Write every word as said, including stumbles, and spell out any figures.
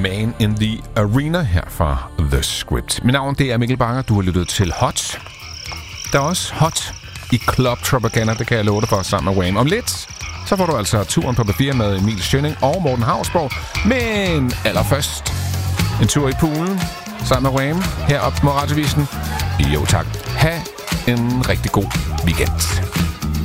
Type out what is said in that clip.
Man in the Arena her fra The Script. Mit navn det er Mikkel Banger. Du har lyttet til Hot. Der er også Hot i Club Tropicana, det kan jeg love dig for, sammen med Wham. Om lidt, så får du altså turen på P fire med Emil Schønning og Morten Hausborg. Men allerførst en tur i poolen sammen med Wham heroppe på Radiovisen. Jo tak. Ha' en rigtig god weekend.